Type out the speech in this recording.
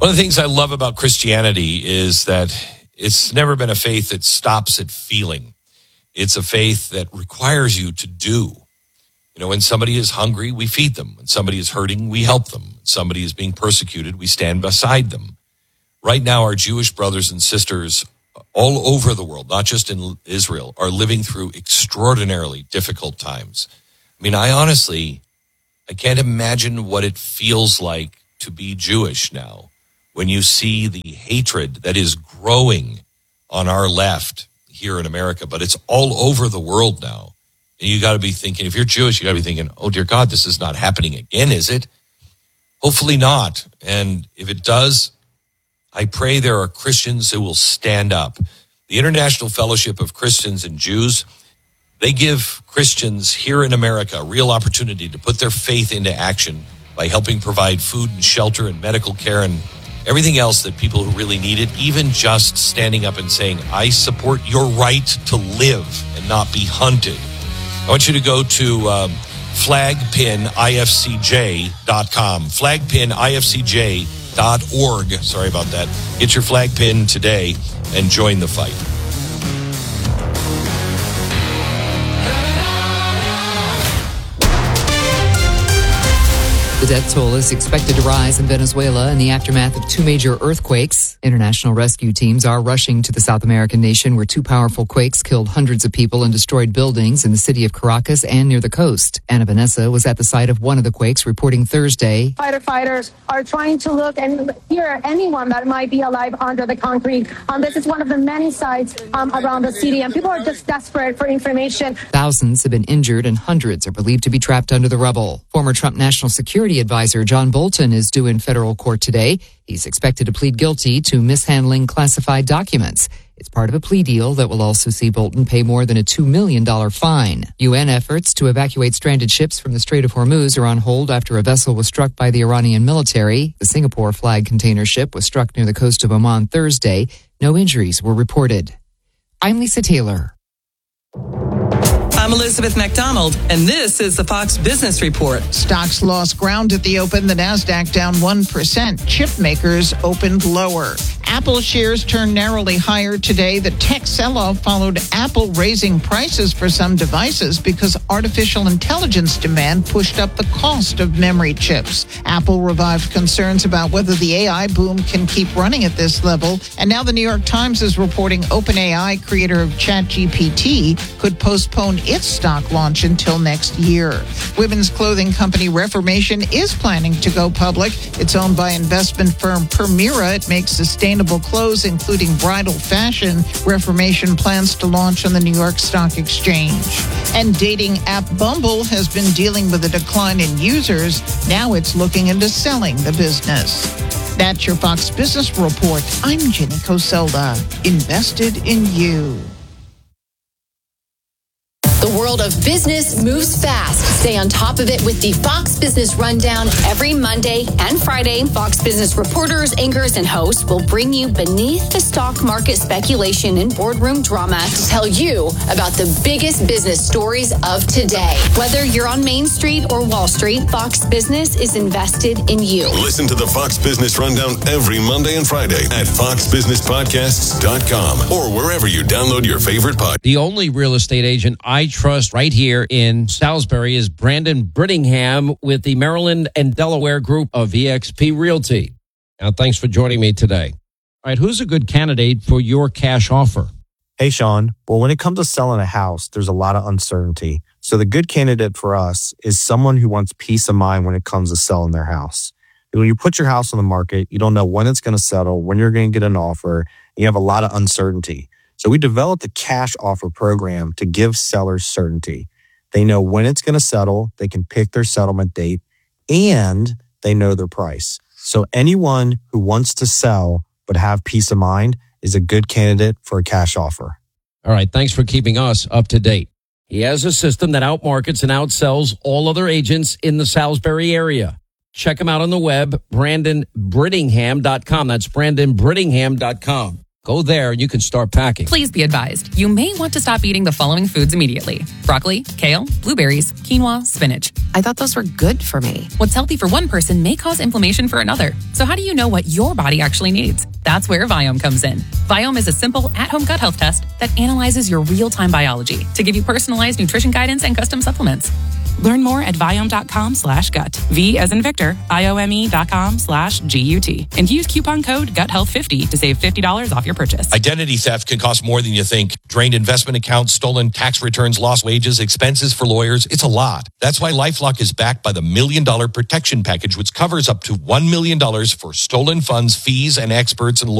One of the things I love about Christianity is that it's never been a faith that stops at feeling. It's a faith that requires you to do. You know, when somebody is hungry, we feed them. When somebody is hurting, we help them. When somebody is being persecuted, we stand beside them. Right now, our Jewish brothers and sisters all over the world, not just in Israel, are living through extraordinarily difficult times. I mean, I can't imagine what it feels like to be Jewish now when you see the hatred that is growing on our left here in America, but it's all over the world now. And you got to be thinking, if you're Jewish, you got to be thinking, oh, dear God, this is not happening again, is it? Hopefully not. And if it does, I pray there are Christians who will stand up. The International Fellowship of Christians and Jews, they give Christians here in America a real opportunity to put their faith into action by helping provide food and shelter and medical care and everything else that people who really need it, even just standing up and saying, I support your right to live and not be hunted. I want you to go to flagpinifcj.com, flagpinifcj.org. Sorry about that. Get your flag pin today and join the fight. The death toll is expected to rise in Venezuela in the aftermath of two major earthquakes. International rescue teams are rushing to the South American nation where two powerful quakes killed hundreds of people and destroyed buildings in the city of Caracas and near the coast. Anna Vanessa was at the site of one of the quakes, reporting Thursday. Firefighters are trying to look and hear anyone that might be alive under the concrete. This is one of the many sites around the city, and people are just desperate for information. Thousands have been injured and hundreds are believed to be trapped under the rubble. Former Trump National Security Advisor John Bolton is due in federal court today. He's expected to plead guilty to mishandling classified documents. It's part of a plea deal that will also see Bolton pay more than a $2 million fine. UN efforts to evacuate stranded ships from the Strait of Hormuz are on hold after a vessel was struck by the Iranian military. The Singapore flag container ship was struck near the coast of Oman Thursday. No injuries were reported. I'm Lisa Taylor. I'm Elizabeth McDonald, and this is the Fox Business Report. Stocks lost ground at the open. The Nasdaq down 1%. Chip makers opened lower. Apple shares turned narrowly higher today. The tech sell-off followed Apple raising prices for some devices because artificial intelligence demand pushed up the cost of memory chips. Apple revived concerns about whether the AI boom can keep running at this level. And now the New York Times is reporting OpenAI, creator of ChatGPT, could postpone its stock launch until next year. Women's clothing company Reformation is planning to go public. It's owned by investment firm Permira. It makes sustainable clothes, including bridal fashion. Reformation plans to launch on the New York Stock Exchange. And dating app Bumble has been dealing with a decline in users. Now it's looking into selling the business. That's your Fox Business Report. I'm Jenny Coselda. Invested in you. The world of business moves fast. Stay on top of it with the Fox Business Rundown every Monday and Friday. Fox Business reporters, anchors, and hosts will bring you beneath the stock market speculation and boardroom drama to tell you about the biggest business stories of today. Whether you're on Main Street or Wall Street, Fox Business is invested in you. Listen to the Fox Business Rundown every Monday and Friday at foxbusinesspodcasts.com or wherever you download your favorite podcast. The only real estate agent I trust right here in Salisbury is Brandon Brittingham with the Maryland and Delaware group of eXp Realty. Now, thanks for joining me today. All right, who's a good candidate for your cash offer? Hey, Sean. Well, when it comes to selling a house, there's a lot of uncertainty. So the good candidate for us is someone who wants peace of mind when it comes to selling their house. When you put your house on the market, you don't know when it's going to settle, when you're going to get an offer, and you have a lot of uncertainty. So we developed a cash offer program to give sellers certainty. They know when it's going to settle, they can pick their settlement date, and they know their price. So anyone who wants to sell but have peace of mind is a good candidate for a cash offer. All right, thanks for keeping us up to date. He has a system that outmarkets and outsells all other agents in the Salisbury area. Check him out on the web, BrandonBrittingham.com. That's BrandonBrittingham.com. Go there and you can start packing. Please be advised, you may want to stop eating the following foods immediately: broccoli, kale, blueberries, quinoa, spinach. I thought those were good for me. What's healthy for one person may cause inflammation for another. So how do you know what your body actually needs? That's where Viome comes in. Viome is a simple at-home gut health test that analyzes your real-time biology to give you personalized nutrition guidance and custom supplements. Learn more at Viome.com/gut. V as in Victor, IOME.com/GUT. And use coupon code GUTHEALTH50 to save $50 off your purchase. Identity theft can cost more than you think. Drained investment accounts, stolen tax returns, lost wages, expenses for lawyers. It's a lot. That's why LifeLock is backed by the $1 Million Protection Package, which covers up to $1 million for stolen funds, fees, and experts and lawyers.